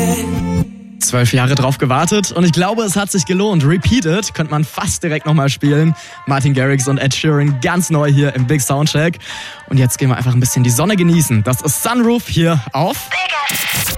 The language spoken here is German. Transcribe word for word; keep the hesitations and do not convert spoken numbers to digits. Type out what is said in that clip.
Zwölf Jahre drauf gewartet und ich glaube, es hat sich gelohnt. Repeated könnte man fast direkt nochmal spielen. Martin Garrix und Ed Sheeran ganz neu hier im Big Soundcheck. Und jetzt gehen wir einfach ein bisschen die Sonne genießen. Das ist Sunroof hier auf